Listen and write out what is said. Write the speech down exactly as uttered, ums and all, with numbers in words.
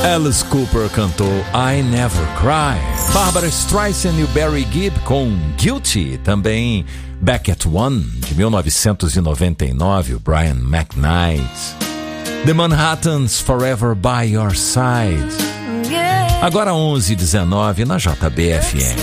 Alice Cooper cantou I Never Cry. Barbara Streisand e Barry Gibb com Guilty. Também Back at One, de mil novecentos e noventa e nove, o Brian McKnight. The Manhattans, Forever by Your Side. Agora onze e dezenove na J B F M.